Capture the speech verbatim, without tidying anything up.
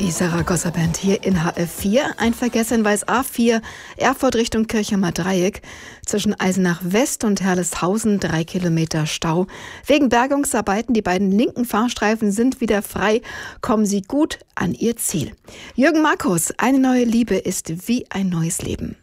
Die Saragossa Band hier in H F vier. Ein Verkehr in Weiß A vier, Erfurt Richtung Kirchheimer Dreieck. Zwischen Eisenach West und Herleshausen drei Kilometer Stau. Wegen Bergungsarbeiten, die beiden linken Fahrstreifen sind wieder frei. Kommen Sie gut an Ihr Ziel. Jürgen Markus, eine neue Liebe ist wie ein neues Leben.